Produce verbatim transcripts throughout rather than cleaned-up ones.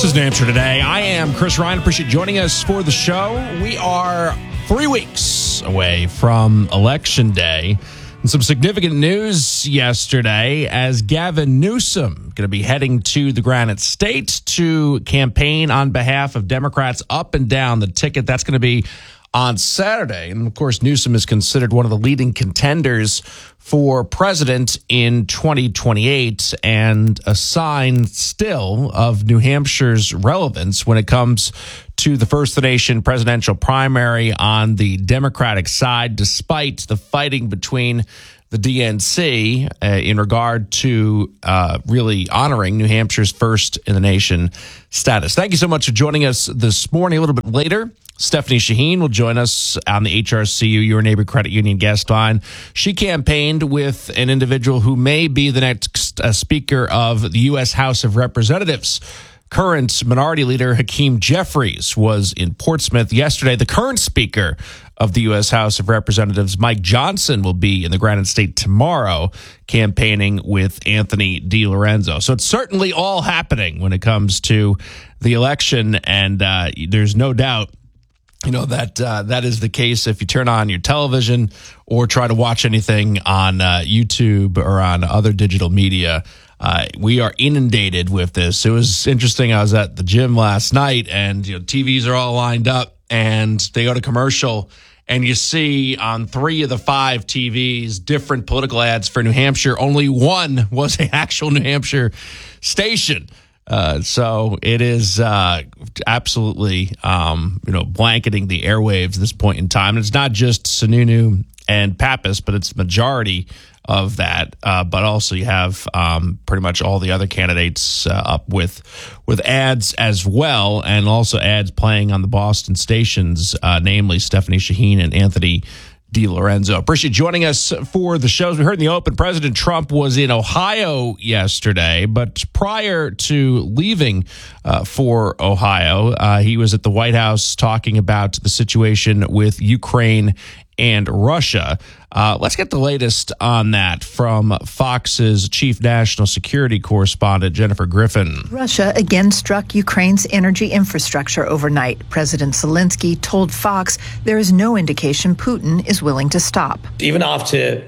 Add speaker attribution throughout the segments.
Speaker 1: Fox is New Hampshire today. I am Chris Ryan. Appreciate you joining us for the show. We are three weeks away from Election Day. And some significant news yesterday as Gavin Newsom going to be heading to the Granite State to campaign on behalf of Democrats up and down the ticket. That's going to be on Saturday. And, of course, Newsom is considered one of the leading contenders for president in twenty twenty-eight and a sign still of New Hampshire's relevance when it comes to the First Nation presidential primary on the Democratic side, despite the fighting between the D N C uh, in regard to uh, really honoring New Hampshire's first in the nation status. Thank you so much for joining us this morning. A little bit later, Stephanie Shaheen will join us on the H R C U, Your Neighbor Credit Union guest line. She campaigned with an individual who may be the next uh, Speaker of the U S House of Representatives. Current Minority Leader Hakeem Jeffries was in Portsmouth yesterday. The current Speaker of the U S House of Representatives, Mike Johnson, will be in the Granite State tomorrow campaigning with Anthony DiLorenzo. So it's certainly all happening when it comes to the election, and uh, there's no doubt You know, that uh, that is the case if you turn on your television or try to watch anything on uh, YouTube or on other digital media. Uh, we are inundated with this. It was interesting. I was at the gym last night, and you know, T Vs are all lined up, and they go to commercial, and you see on three of the five T Vs different political ads for New Hampshire. Only one was an actual New Hampshire station. Uh, so it is uh, absolutely, um, you know, blanketing the airwaves at this point in time. And it's not just Sununu and Pappas, but it's the majority of that. Uh, but also you have um, pretty much all the other candidates uh, up with with ads as well, and also ads playing on the Boston stations, uh, namely Stephanie Shaheen and Anthony DiLorenzo. Appreciate you joining us for the shows. We heard in the open, President Trump was in Ohio yesterday, but prior to leaving uh, for Ohio, uh, he was at the White House talking about the situation with Ukraine and Russia. Uh, let's get the latest on that from Fox's chief national security correspondent, Jennifer Griffin.
Speaker 2: Russia again struck Ukraine's energy infrastructure overnight. President Zelensky told Fox there is no indication Putin is willing to stop.
Speaker 3: Even after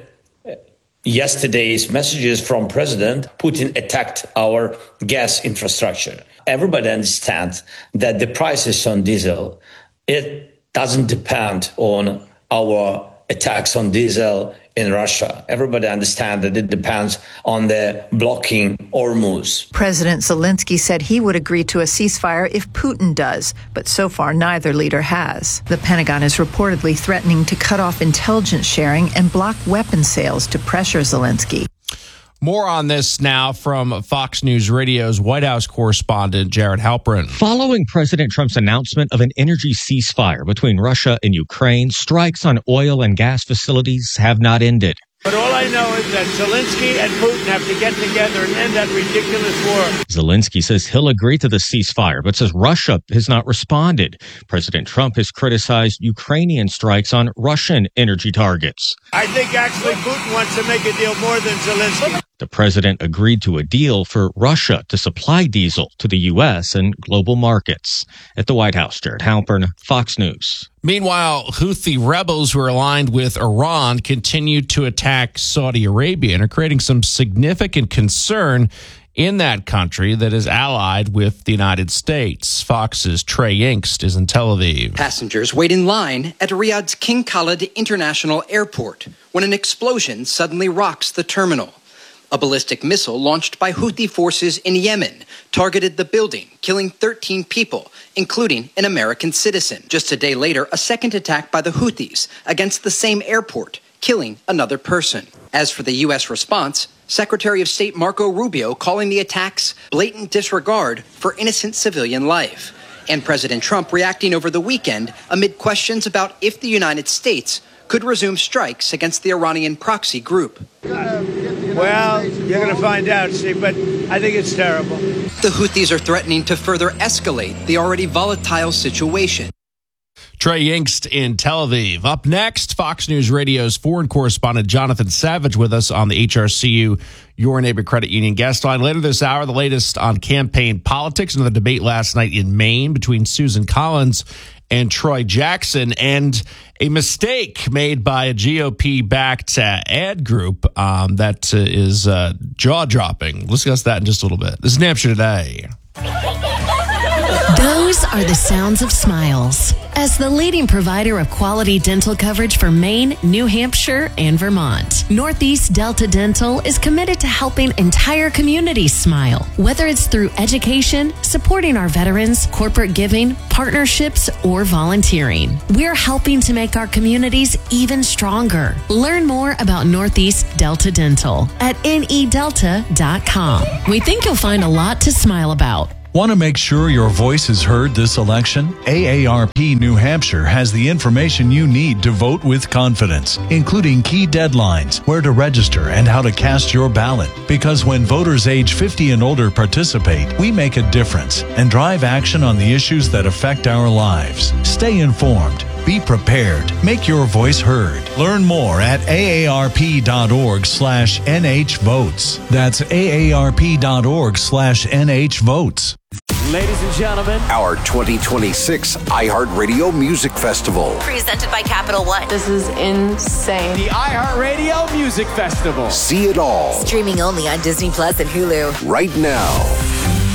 Speaker 3: yesterday's messages from President, Putin attacked our gas infrastructure. Everybody understands that the prices on diesel, it doesn't depend on our attacks on diesel in Russia. Everybody understands that it depends on the blocking Hormuz.
Speaker 2: President Zelensky said he would agree to a ceasefire if Putin does, but so far neither leader has. The Pentagon is reportedly threatening to cut off intelligence sharing and block weapon sales to pressure Zelensky.
Speaker 1: More on this now from Fox News Radio's White House correspondent, Jared Halpern.
Speaker 4: Following President Trump's announcement of an energy ceasefire between Russia and Ukraine, strikes on oil and gas facilities have not ended.
Speaker 5: But all I know is that Zelensky and Putin have to get together and end that ridiculous war.
Speaker 4: Zelensky says he'll agree to the ceasefire, but says Russia has not responded. President Trump has criticized Ukrainian strikes on Russian energy targets.
Speaker 5: I think actually Putin wants to make a deal more than Zelensky.
Speaker 4: The president agreed to a deal for Russia to supply diesel to the U S and global markets. At the White House, Jared Halpern, Fox News.
Speaker 1: Meanwhile, Houthi rebels who are aligned with Iran continue to attack Saudi Arabia and are creating some significant concern in that country that is allied with the United States. Fox's Trey Yingst is in Tel Aviv.
Speaker 6: Passengers wait in line at Riyadh's King Khalid International Airport when an explosion suddenly rocks the terminal. A ballistic missile launched by Houthi forces in Yemen targeted the building, killing thirteen people, including an American citizen. Just a day later, a second attack by the Houthis against the same airport, killing another person. As for the U S response, Secretary of State Marco Rubio calling the attacks blatant disregard for innocent civilian life. And President Trump reacting over the weekend amid questions about if the United States could resume strikes against the Iranian proxy group.
Speaker 5: Well, you're going to find out, Steve, but I think it's terrible.
Speaker 6: The Houthis are threatening to further escalate the already volatile situation.
Speaker 1: Trey Yingst in Tel Aviv. Up next, Fox News Radio's foreign correspondent Jonathan Savage with us on the H R C U Your Neighbor Credit Union guest line. Later this hour, the latest on campaign politics. Another debate last night in Maine between Susan Collins and Troy Jackson, and a mistake made by a G O P-backed uh, ad group um, that uh, is uh, jaw-dropping. We'll discuss that in just a little bit. This is New Hampshire Today.
Speaker 7: Those are the sounds of smiles. As the leading provider of quality dental coverage for Maine, New Hampshire, and Vermont, Northeast Delta Dental is committed to helping entire communities smile. Whether it's through education, supporting our veterans, corporate giving, partnerships, or volunteering, we're helping to make our communities even stronger. Learn more about Northeast Delta Dental at N E delta dot com. We think you'll find a lot to smile about.
Speaker 8: Want to make sure your voice is heard this election? A A R P New Hampshire has the information you need to vote with confidence, including key deadlines, where to register, and how to cast your ballot. Because when voters age fifty and older participate, we make a difference and drive action on the issues that affect our lives. Stay informed. Be prepared. Make your voice heard. Learn more at aarp.org slash nhvotes. That's aarp.org slash nhvotes.
Speaker 9: Ladies and gentlemen,
Speaker 10: our twenty twenty-six iHeartRadio Music Festival.
Speaker 11: Presented by Capital One.
Speaker 12: This is insane.
Speaker 9: The iHeartRadio Music Festival.
Speaker 10: See it all.
Speaker 11: Streaming only on Disney Plus and Hulu.
Speaker 10: Right now.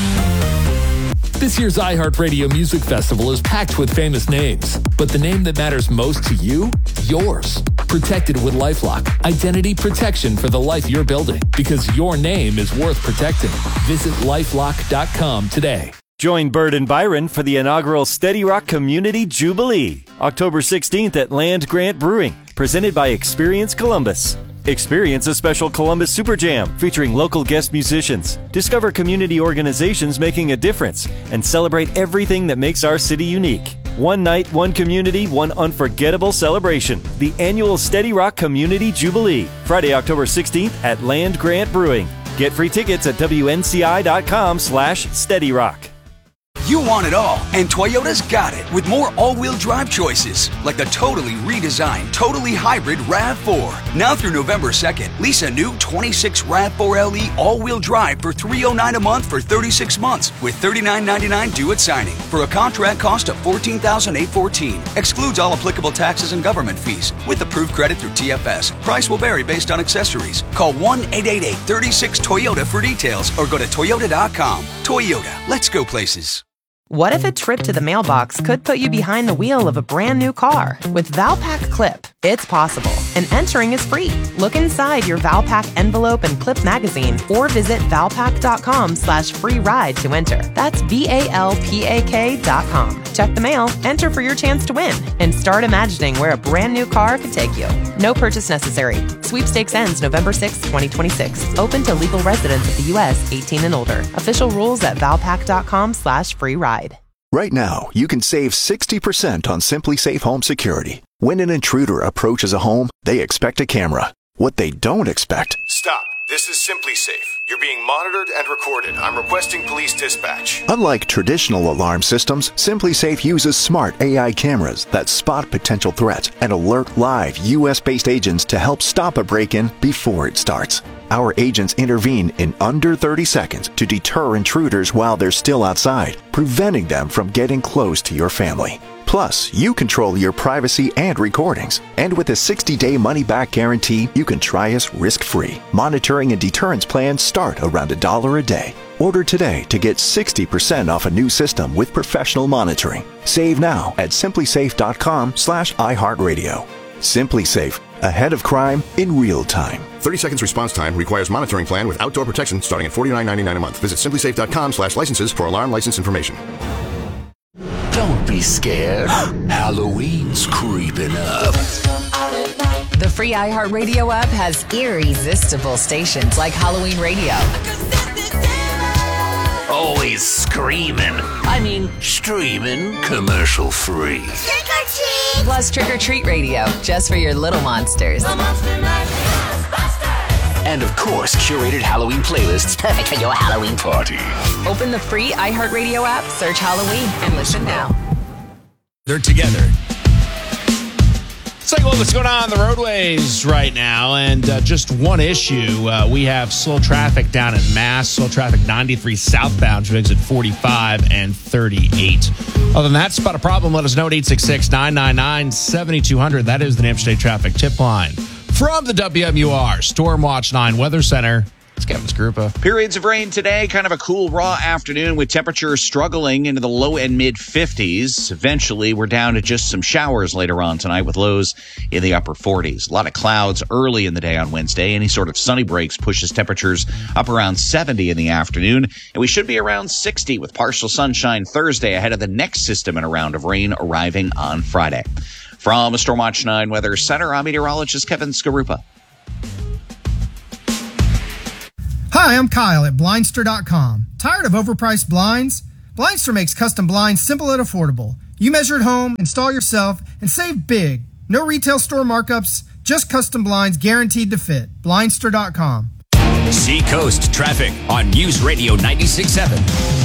Speaker 13: This year's iHeartRadio Music Festival is packed with famous names, but the name that matters most to you? Yours. Protected with LifeLock. Identity protection for the life you're building, because your name is worth protecting. Visit lifelock dot com today.
Speaker 14: Join Bird and Byron for the inaugural Steady Rock Community Jubilee, October sixteenth at Land Grant Brewing, presented by Experience Columbus. Experience a special Columbus Super Jam featuring local guest musicians. Discover community organizations making a difference and celebrate everything that makes our city unique. One night, one community, one unforgettable celebration. The annual Steady Rock Community Jubilee, Friday, October sixteenth at Land Grant Brewing. Get free tickets at wnci.com slash Steady Rock.
Speaker 15: You want it all, and Toyota's got it with more all-wheel drive choices, like the totally redesigned, totally hybrid RAV four. Now through November second, lease a new twenty-six RAV four L E all-wheel drive for three hundred nine dollars a month for thirty-six months, with thirty-nine ninety-nine due at signing, for a contract cost of fourteen thousand eight hundred fourteen dollars. Excludes all applicable taxes and government fees, with approved credit through T F S. Price will vary based on accessories. Call one eight eight eight, three six, Toyota for details, or go to toyota dot com. Toyota, let's go places.
Speaker 16: What if a trip to the mailbox could put you behind the wheel of a brand new car? With Valpak Clip, it's possible, and entering is free. Look inside your Valpak envelope and clip magazine, or visit valpak.com slash free ride to enter. That's V-A-L-P-A-K dot com. Check the mail, enter for your chance to win, and start imagining where a brand new car could take you. No purchase necessary. Sweepstakes ends November sixth, twenty twenty-six. Open to legal residents of the U S eighteen and older. Official rules at valpak.com slash free ride.
Speaker 17: Right now, you can save sixty percent on Simply Safe Home Security. When an intruder approaches a home, they expect a camera. What they don't expect...
Speaker 18: Stop. This is Simply Safe. You're being monitored and recorded. I'm requesting police dispatch.
Speaker 17: Unlike traditional alarm systems, Simply Safe uses smart A I cameras that spot potential threats and alert live U S-based agents to help stop a break-in before it starts. Our agents intervene in under thirty seconds to deter intruders while they're still outside, preventing them from getting close to your family. Plus, you control your privacy and recordings. And with a sixty-day money-back guarantee, you can try us risk-free. Monitoring and deterrence plans start around a dollar a day. Order today to get sixty percent off a new system with professional monitoring. Save now at simplysafe.com slash iHeartRadio. Simply Safe. Ahead of crime in real time.
Speaker 18: thirty seconds response time requires monitoring plan with outdoor protection starting at forty-nine ninety-nine a month. Visit simplysafe.com slash licenses for alarm license information.
Speaker 19: Don't be scared. Halloween's creeping up.
Speaker 20: The free iHeartRadio app has irresistible stations like Halloween Radio.
Speaker 19: Always screaming. I mean, streaming commercial free.
Speaker 20: Trick or treat! Plus Trick or Treat Radio, just for your little monsters.
Speaker 19: And of course, curated Halloween playlists perfect for your Halloween party.
Speaker 20: Open the free iHeartRadio app, search Halloween, and listen now.
Speaker 1: They're together. Let's take a look at what's going on on the roadways right now. And uh, just one issue. Uh, we have slow traffic down in Mass. Slow traffic ninety-three southbound to exit forty-five and thirty-eight. Other than that, spot a problem, let us know at eight six six, nine nine nine, seven two zero zero. That is the New Hampshire State Traffic Tip Line. From the W M U R Storm Watch nine Weather Center, it's Kevin Scrupa.
Speaker 21: Periods of rain today, kind of a cool, raw afternoon with temperatures struggling into the low and mid fifties. Eventually, we're down to just some showers later on tonight with lows in the upper forties. A lot of clouds early in the day on Wednesday. Any sort of sunny breaks pushes temperatures up around seventy in the afternoon. And we should be around sixty with partial sunshine Thursday ahead of the next system and a round of rain arriving on Friday. From Stormwatch nine Weather Center, I'm meteorologist Kevin Skarupa.
Speaker 22: Hi, I'm Kyle at Blindster dot com. Tired of overpriced blinds? Blindster makes custom blinds simple and affordable. You measure at home, install yourself, and save big. No retail store markups, just custom blinds guaranteed to fit. Blindster dot com.
Speaker 19: Seacoast traffic on News Radio ninety-six point seven.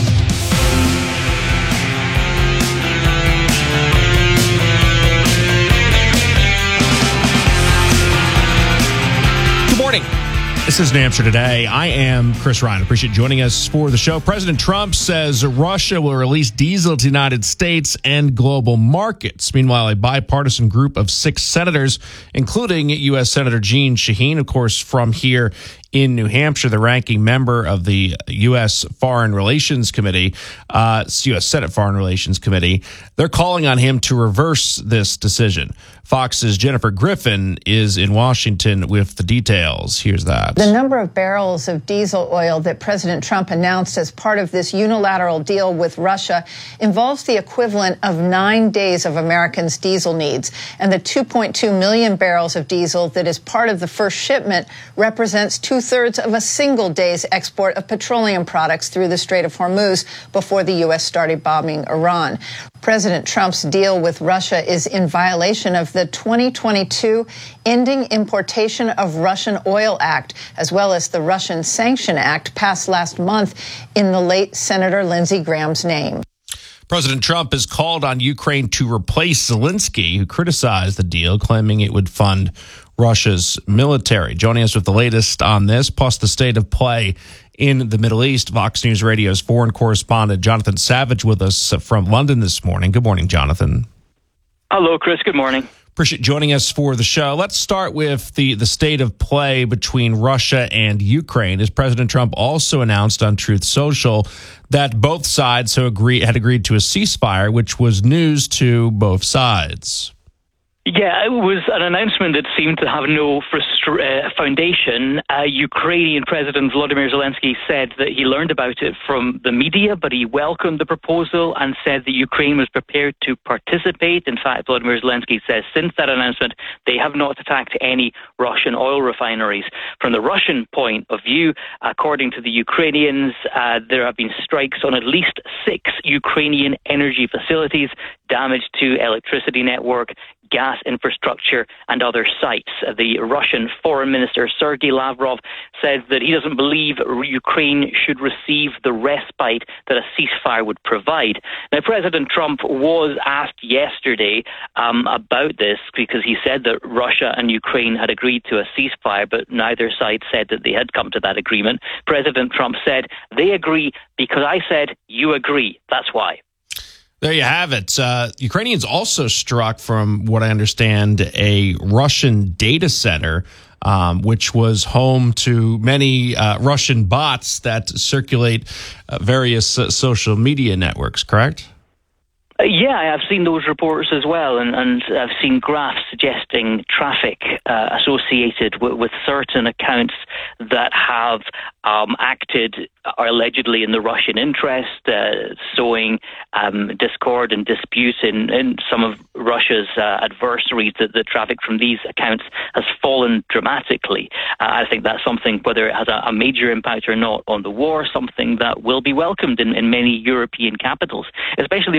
Speaker 1: Good morning. This is New Hampshire Today. I am Chris Ryan. Appreciate you joining us for the show. President Trump says Russia will release diesel to the United States and global markets. Meanwhile, a bipartisan group of six senators, including U S Senator Jeanne Shaheen, of course, from here in New Hampshire, the ranking member of the U S Foreign Relations Committee, uh, U S Senate Foreign Relations Committee, they're calling on him to reverse this decision. Fox's Jennifer Griffin is in Washington with the details. Here's that.
Speaker 2: The number of barrels of diesel oil that President Trump announced as part of this unilateral deal with Russia involves the equivalent of nine days of Americans' diesel needs. And the two point two million barrels of diesel that is part of the first shipment represents two-thirds of a single day's export of petroleum products through the Strait of Hormuz before the U S started bombing Iran. President Trump's deal with Russia is in violation of the twenty twenty-two Ending Importation of Russian Oil Act, as well as the Russian Sanction Act passed last month in the late Senator Lindsey Graham's name.
Speaker 1: President Trump has called on Ukraine to replace Zelensky, who criticized the deal, claiming it would fund Russia's military. Joining us with the latest on this, plus the state of play in the Middle East, Fox News Radio's foreign correspondent Jonathan Savage with us from London this morning. Good morning, Jonathan.
Speaker 23: Hello, Chris. Good morning.
Speaker 1: Appreciate joining us for the show. Let's start with the, the state of play between Russia and Ukraine, as President Trump also announced on Truth Social that both sides had agreed, had agreed to a ceasefire, which was news to both sides.
Speaker 23: Yeah, it was an announcement that seemed to have no frustra- uh, foundation. Uh, Ukrainian President Volodymyr Zelensky said that he learned about it from the media, but he welcomed the proposal and said that Ukraine was prepared to participate. In fact, Volodymyr Zelensky says since that announcement, they have not attacked any Russian oil refineries. From the Russian point of view, according to the Ukrainians, uh, there have been strikes on at least six Ukrainian energy facilities, damage to electricity network, gas infrastructure and other sites. The Russian Foreign Minister Sergei Lavrov said that he doesn't believe Ukraine should receive the respite that a ceasefire would provide. Now, President Trump was asked yesterday um, about this because he said that Russia and Ukraine had agreed to a ceasefire, but neither side said that they had come to that agreement. President Trump said, they agree because I said you agree. That's why.
Speaker 1: There you have it. Uh, Ukrainians also struck, from what I understand, a Russian data center, um, which was home to many uh, Russian bots that circulate uh, various uh, social media networks, correct?
Speaker 23: Uh, yeah, I've seen those reports as well, and, and I've seen graphs suggesting traffic uh, associated with, with certain accounts that have um, acted are allegedly in the Russian interest, uh, sowing um, discord and dispute in, in some of Russia's uh, adversaries. That the traffic from these accounts has fallen dramatically. Uh, I think that's something, whether it has a, a major impact or not on the war, something that will be welcomed in, in many European capitals, especially over the last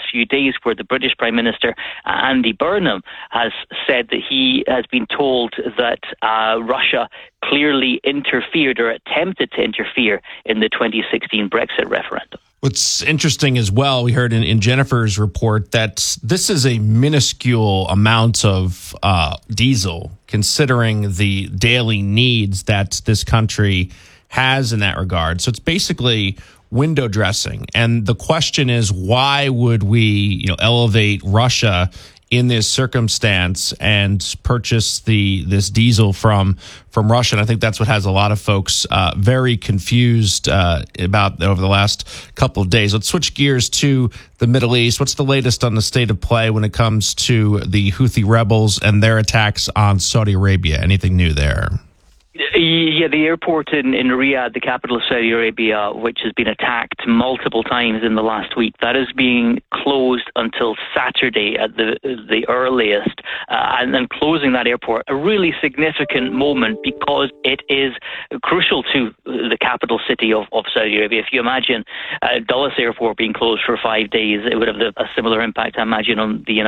Speaker 23: last few days, where the British Prime Minister, Andy Burnham, has said that he has been told that uh, Russia clearly interfered or attempted to interfere in the twenty sixteen Brexit referendum.
Speaker 1: What's interesting as well, we heard in, in Jennifer's report that this is a minuscule amount of uh, diesel, considering the daily needs that this country has in that regard. So it's basically window dressing. And the question is, why would we, you know, elevate Russia in this circumstance and purchase the this diesel from from Russia? And I think that's what has a lot of folks uh, very confused uh, about over the last couple of days. Let's switch gears to the Middle East. What's the latest on the state of play when it comes to the Houthi rebels and their attacks on Saudi Arabia? Anything new there?
Speaker 23: Yeah, the airport in, in Riyadh, the capital of Saudi Arabia, which has been attacked multiple times in the last week, that is being closed until Saturday at the the earliest. Uh, and then closing that airport, a really significant moment because it is crucial to the capital city of, of Saudi Arabia. If you imagine uh, Dulles Airport being closed for five days, it would have a similar impact, I imagine, on the United